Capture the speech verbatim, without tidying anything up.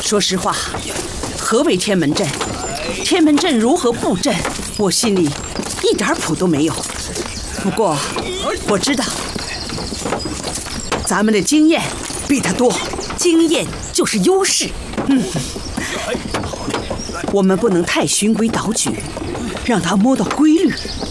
说实话，何为天门阵？天门阵如何布阵？我心里一点谱都没有。不过我知道，咱们的经验比他多，经验就是优势。嗯，我们不能太循规蹈矩，让他摸到规律。